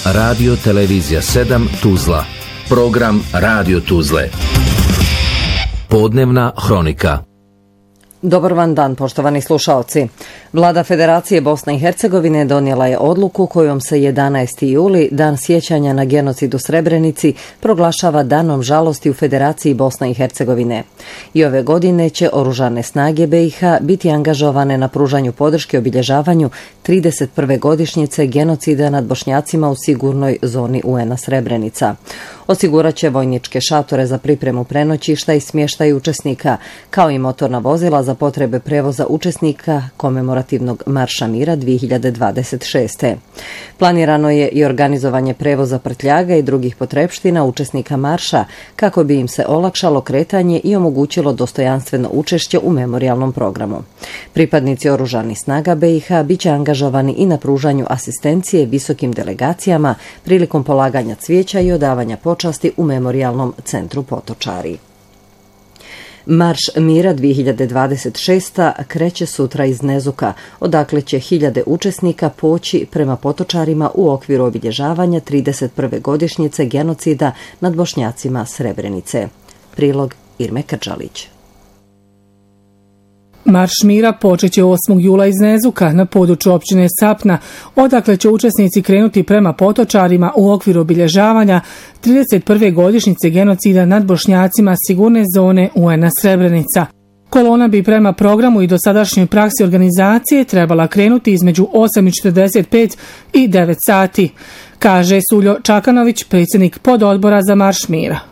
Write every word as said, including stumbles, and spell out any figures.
Radio Televizija sedam Tuzla. Program Radio Tuzle. Podnevna hronika. Dobar vam dan, poštovani slušaoci. Vlada Federacije Bosne i Hercegovine donijela je odluku kojom se jedanaesti juli, dan sjećanja na genocid u Srebrenici, proglašava danom žalosti u Federaciji Bosne i Hercegovine. I ove godine će oružane snage B i H biti angažovane na pružanju podrške obilježavanju trideset prve godišnjice genocida nad Bošnjacima u sigurnoj zoni U N-a Srebrenica. Osigurat će vojničke šatore za pripremu prenoćišta i smještaj učesnika, kao i motorna vozila za potrebe prevoza učesnika komemorativnog Marša mira dvije hiljade dvadeset šeste. Planirano je i organizovanje prevoza prtljaga i drugih potrepština učesnika marša, kako bi im se olakšalo kretanje i omogućilo dostojanstveno učešće u memorijalnom programu. Pripadnici oružanih snaga B i H bit će angažovani i na pružanju asistencije visokim delegacijama prilikom polaganja cvijeća i odavanja počasti u memorijalnom centru Potočari. Marš mira dvije hiljade dvadeset šeste. kreće sutra iz Nezuka, odakle će hiljade učesnika poći prema Potočarima u okviru obilježavanja trideset prve godišnjice genocida nad Bošnjacima Srebrenice. Prilog Irme Krđalić. Marš mira počet će osmog jula iz Nezuka na području općine Sapna, odakle će učesnici krenuti prema Potočarima u okviru obilježavanja trideset prve godišnjice genocida nad Bošnjacima sigurne zone U N-a Srebrenica. Kolona bi prema programu i dosadašnjoj praksi organizacije trebala krenuti između osam i četrdeset pet i devet sati, kaže Suljo Čakanović, predsjednik pododbora za Marš mira.